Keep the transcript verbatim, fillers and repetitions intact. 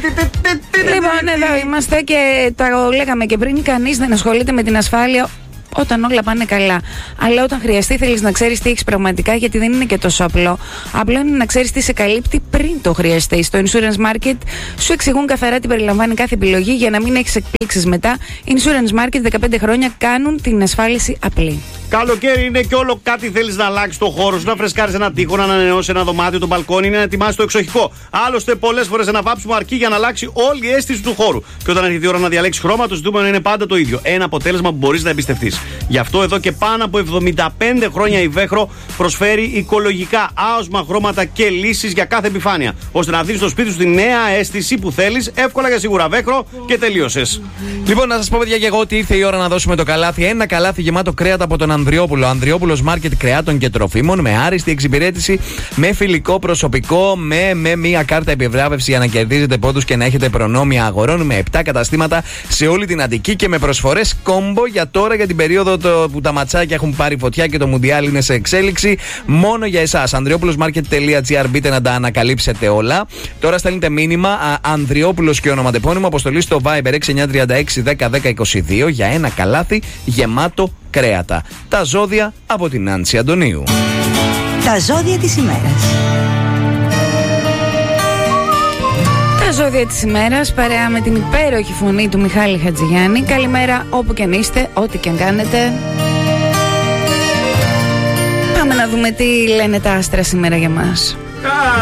Λοιπόν, εδώ είμαστε και τα λέγαμε και πριν. Κανείς δεν ασχολείται με την ασφάλεια όταν όλα πάνε καλά. Αλλά όταν χρειαστεί, θέλεις να ξέρεις τι έχεις πραγματικά, γιατί δεν είναι και τόσο απλό. Απλό είναι να ξέρεις τι σε καλύπτει πριν το χρειαστεί. Στο Insurance Market σου εξηγούν καθαρά τι περιλαμβάνει κάθε επιλογή για να μην έχεις εκπλήξεις μετά. Insurance Market δεκαπέντε χρόνια κάνουν την ασφάλιση απλή. Καλοκαίρι είναι και όλο κάτι θέλεις να αλλάξεις το χώρο σου, να φρεσκάρεις ένα τοίχο, να ανανεώσεις ένα δωμάτιο, το μπαλκόνι, να ετοιμάσεις το εξοχικό. Άλλωστε, πολλές φορές ένα βάψιμο αρκεί για να αλλάξει όλη η αίσθηση του χώρου. Και όταν έρχεται η ώρα να διαλέξεις χρώμα, το ζητούμενο είναι πάντα το ίδιο. Ένα αποτέλεσμα που μπορείς να εμπιστευτείς. Γι' αυτό εδώ και πάνω από εβδομήντα πέντε χρόνια η Βέχρο προσφέρει οικολογικά άοσμα χρώματα και λύσεις για κάθε επιφάνεια, ώστε να δίνεις στο σπίτι σου τη νέα αίσθηση που θέλεις, εύκολα και σίγουρα. Βέχρο και τελείωσες. Λοιπόν, να σας πω, παιδιά, και εγώ ότι ήρθε η ώρα να δώσουμε το καλάθι. Ένα καλάθι γεμάτο κρέατα από τον Ανδριόπουλο. Ανδριόπουλος Μάρκετ Κρεάτων και Τροφίμων, με άριστη εξυπηρέτηση, με φιλικό προσωπικό, με, με μία κάρτα επιβράβευση για να κερδίζετε πόντους και να έχετε προνόμια αγορών, με επτά καταστήματα σε όλη την Αττική και με προσφορές κόμπο για τώρα, για την περίοδο το, που τα ματσάκια έχουν πάρει φωτιά και το Μουντιάλ είναι σε εξέλιξη. Μόνο για εσάς. ανδριόπουλος μάρκετ τελεία τζι άρ, μπείτε να τα ανακαλύψετε όλα. Τώρα στέλνετε μήνυμα Ανδριόπουλος και ονοματεπώνυμο, αποστολή στο Viber έξι εννιά τρία έξι δέκα δέκα είκοσι δύο για ένα καλάθι γεμάτο κρέατα. Τα ζώδια από την Νάνση Αντωνίου. Τα ζώδια της ημέρας. Τα ζώδια της ημέρας, παρέα με την υπέροχη φωνή του Μιχάλη Χατζηγιάννη. Καλημέρα όπου και αν είστε, ό,τι και αν κάνετε. Πάμε να δούμε τι λένε τα άστρα σήμερα για μας.